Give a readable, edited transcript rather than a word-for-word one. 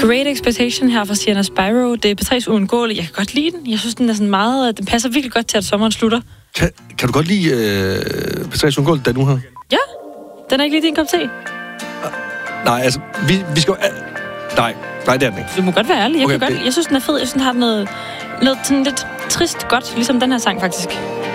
Great Expectation her fra Sienna Spyro. Det er P3's uundgåelige. Jeg kan godt lide den. Jeg synes, den er sådan meget... Den passer virkelig godt til, at sommeren slutter. Kan du godt lide P3's uundgåelige, der nu her? Ja. Den er ikke lige din kop te. Nej, altså... Vi skal... Nej, det er den ikke. Du må godt være ærlig. Okay, Jeg synes, den er fed. Jeg synes, den har noget sådan lidt trist godt, ligesom den her sang faktisk.